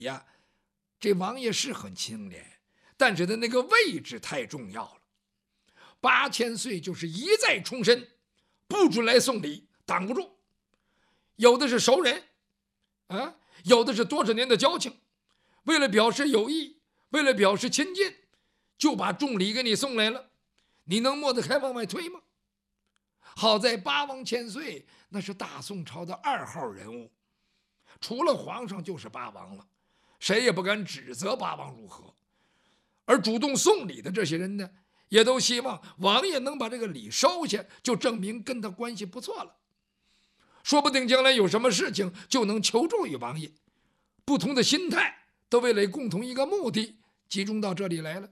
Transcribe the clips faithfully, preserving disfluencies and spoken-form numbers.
呀，这王爷是很清廉，但是他那个位置太重要了。八千岁就是一再重申，不准来送礼，挡不住。有的是熟人，啊，有的是多少年的交情，为了表示友谊，为了表示亲近，就把重礼给你送来了，你能抹得开往外推吗？好在八王千岁那是大宋朝的二号人物，除了皇上就是八王了，谁也不敢指责八王如何。而主动送礼的这些人呢，也都希望王爷能把这个礼收下，就证明跟他关系不错了。说不定将来有什么事情就能求助于王爷。不同的心态都为了共同一个目的集中到这里来了。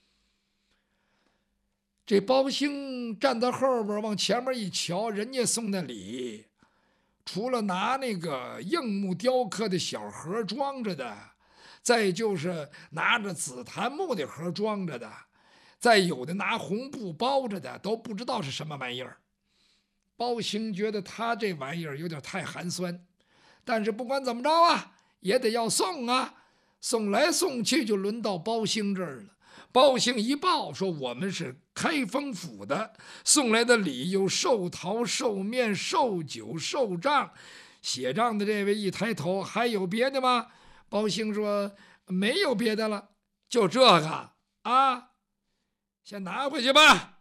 这包兴站在后边往前面一瞧，人家送的礼，除了拿那个硬木雕刻的小盒装着的，再就是拿着紫檀木的盒装着的，再有的拿红布包着的，都不知道是什么玩意儿。包兴觉得他这玩意儿有点太寒酸，但是不管怎么着啊，也得要送啊。送来送去就轮到包兴这儿了。包兴一报说，我们是开封府的，送来的礼有寿桃、寿面、寿酒、寿账。写账的这位一抬头，还有别的吗？包兴说没有别的了，就这个啊，先拿回去吧。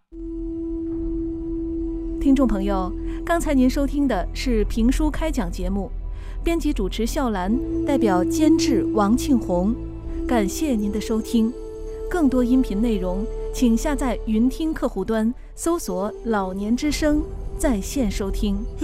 听众朋友，刚才您收听的是评书开讲节目，编辑主持笑兰，代表监制王庆红，感谢您的收听。更多音频内容，请下载云听客户端，搜索“老年之声”在线收听。